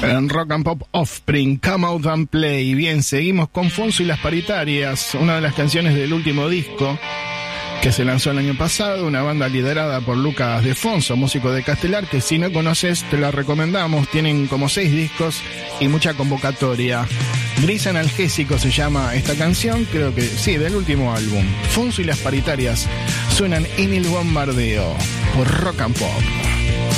En Rock and Pop Offspring, Come Out and Play. Bien, seguimos con Fonso y las Paritarias, una de las canciones del último disco que se lanzó el año pasado, una banda liderada por Lucas De Fonso, músico de Castelar, que si no conoces te la recomendamos. Tienen como 6 discos y mucha convocatoria. Gris Analgésico se llama esta canción, creo que sí, del último álbum. Fonso y las Paritarias suenan en el bombardeo por Rock and Pop.